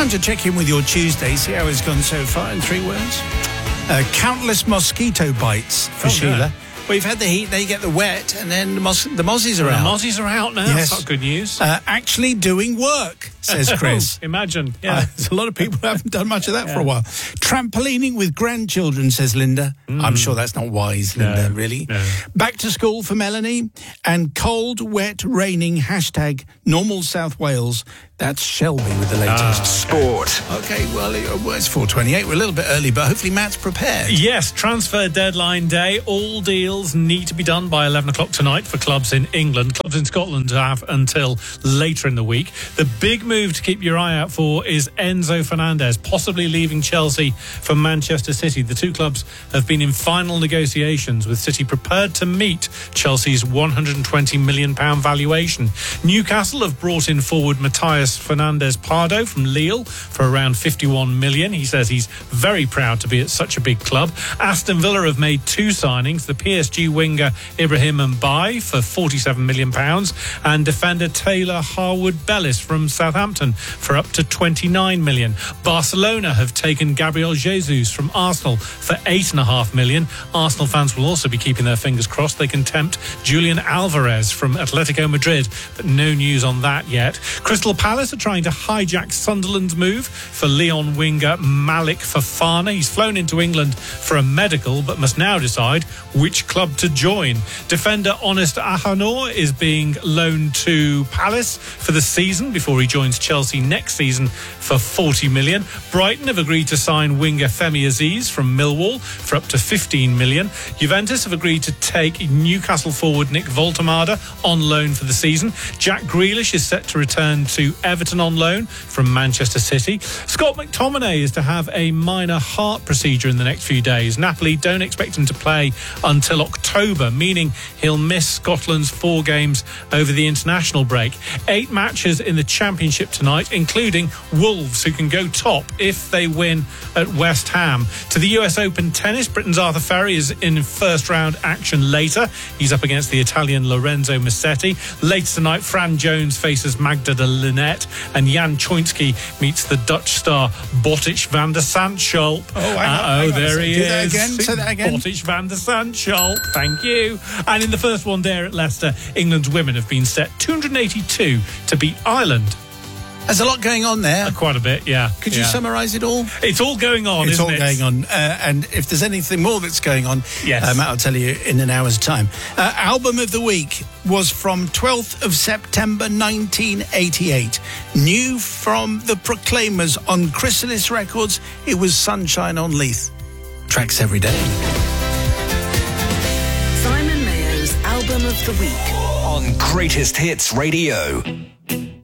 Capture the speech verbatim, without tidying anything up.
Time to check in with your Tuesday, see how it's gone so far in three words. Uh, countless mosquito bites for oh, Sheila. No. Well, you've had the heat, now you get the wet, and then the, mos- the mozzies are well, out. The mozzies are out now. Yes. That's not good news. Uh, actually doing work, says Chris. Oh, imagine. Yeah. Uh, there's a lot of people who haven't done much of that yeah. for a while. Trampolining with grandchildren, says Linda. Mm. I'm sure that's not wise, Linda, no, really. No. Back to school for Melanie. And cold, wet, raining, hashtag normal South Wales. That's Shelby with the latest. Ah, Sport. Okay, well, it's four twenty-eight. We're a little bit early, but hopefully Matt's prepared. Yes, transfer deadline day. All deals need to be done by eleven o'clock tonight for clubs in England. Clubs in Scotland have until later in the week. The big move to keep your eye out for is Enzo Fernandez, possibly leaving Chelsea for Manchester City. The two clubs have been in final negotiations, with City prepared to meet Chelsea's one hundred twenty million pounds valuation. Newcastle have brought in forward Matthias Fernandez Pardo from Lille for around fifty-one million. He says he's very proud to be at such a big club. Aston Villa have made two signings, the P S G winger Ibrahim Mbaye for forty-seven million pounds and defender Taylor Harwood-Bellis from Southampton for up to twenty-nine million. Barcelona have taken Gabriel Jesus from Arsenal for eight point five million. Arsenal fans will also be keeping their fingers crossed they can tempt Julian Alvarez from Atletico Madrid, but no news on that yet. Crystal Palace are trying to hijack Sunderland's move for Lyon winger Malik Fofana. He's flown into England for a medical, but must now decide which club to join. Defender Honest Ahanor is being loaned to Palace for the season before he joins Chelsea next season for forty million. Brighton have agreed to sign winger Femi Aziz from Millwall for up to fifteen million. Juventus have agreed to take Newcastle forward Nick Voltemada on loan for the season. Jack Grealish is set to return to Everton on loan from Manchester City. Scott McTominay is to have a minor heart procedure in the next few days. Napoli don't expect him to play until October, meaning he'll miss Scotland's four games over the international break. Eight matches in the Championship tonight, including Wolves, who can go top if they win at West Ham. To the U S Open tennis, Britain's Arthur Ferry is in first round action later. He's up against the Italian Lorenzo Musetti. Later tonight, Fran Jones faces Magda de Linette, and Jan Choinski meets the Dutch star Botic van der Zandschulp. Oh, hang on, Uh-oh, hang on. there So he do is. that again, say that again. Botic van der Zandschulp, thank you. And in the first one there at Leicester, England's women have been set two hundred eighty-two to beat Ireland. There's a lot going on there. Uh, quite a bit, yeah. Could you yeah. summarise it all? It's all going on, It's isn't all it? going on. Uh, and if there's anything more that's going on, Yes. um, I'll tell you in an hour's time. Uh, album of the week was from twelfth of September nineteen eighty-eight. New from the Proclaimers on Chrysalis Records, it was Sunshine on Leith. Tracks every day. Simon Mayo's album of the week On Greatest Hits Radio.